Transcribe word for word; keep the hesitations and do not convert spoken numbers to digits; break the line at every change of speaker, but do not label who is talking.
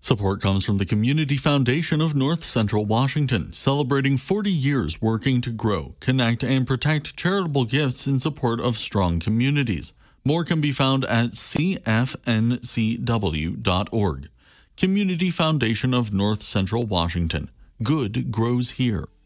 Support comes from the Community Foundation of North Central Washington, celebrating forty years working to grow, connect, and protect charitable gifts in support of strong communities. More can be found at c f n c w dot org. Community Foundation of North Central Washington. Good grows here.